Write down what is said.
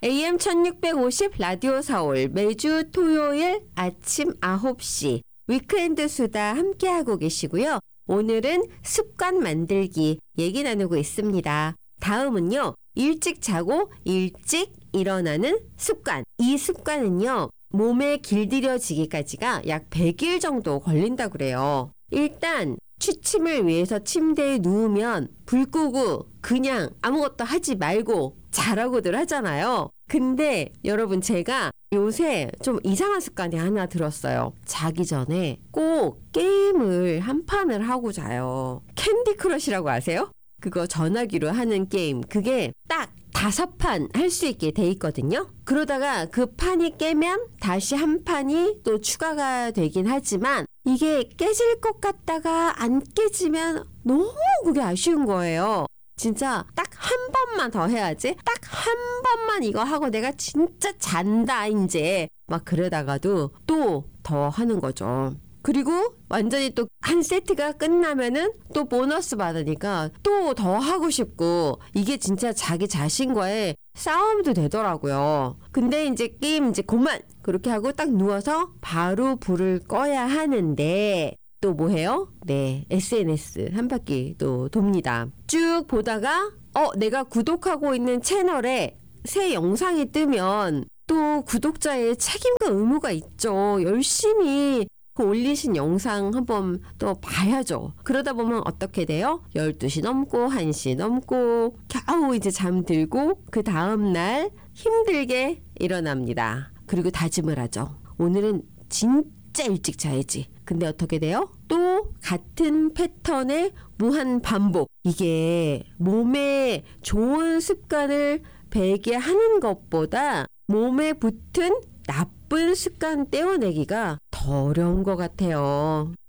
AM 1650 라디오 서울 매주 토요일 아침 9시 위크엔드 수다 함께하고 계시고요. 오늘은 습관 만들기 얘기 나누고 있습니다. 다음은요. 일찍 자고 일찍 일어나는 습관. 이 습관은요. 몸에 길들여지기까지가 약 100일 정도 걸린다고 그래요. 일단 취침을 위해서 침대에 누우면 불 끄고 그냥 아무것도 하지 말고 자라고들 하잖아요. 근데 여러분 제가 요새 좀 이상한 습관이 하나 들었어요. 자기 전에 꼭 게임을 한 판을 하고 자요. 캔디 크러쉬라고 아세요? 그거 전화기로 하는 게임. 그게 딱 5판 할 수 있게 돼 있거든요. 그러다가 그 판이 깨면 다시 한 판이 또 추가가 되긴 하지만 이게 깨질 것 같다가 안 깨지면 너무 그게 아쉬운 거예요. 진짜 딱 한 번만 더 해야지. 딱 한 번만 이거 하고 내가 진짜 잔다 이제. 막 그러다가도 또 더 하는 거죠. 그리고 완전히 또 한 세트가 끝나면은 또 보너스 받으니까 또 더 하고 싶고 이게 진짜 자기 자신과의 싸움도 되더라고요. 근데 이제 게임 이제 그만 그렇게 하고 딱 누워서 바로 불을 꺼야 하는데 또 뭐 해요? 네, SNS 한 바퀴 또 돕니다. 쭉 보다가 내가 구독하고 있는 채널에 새 영상이 뜨면 또 구독자의 책임과 의무가 있죠. 열심히 그 올리신 영상 한번 또 봐야죠. 그러다 보면 어떻게 돼요? 12시 넘고 1시 넘고 겨우 이제 잠들고 그 다음날 힘들게 일어납니다. 그리고 다짐을 하죠. 오늘은 진짜 일찍 자야지. 근데 어떻게 돼요? 또 같은 패턴의 무한 반복. 이게 몸에 좋은 습관을 배게 하는 것보다 몸에 붙은 나쁜 습관 떼어내기가 더 어려운 것 같아요.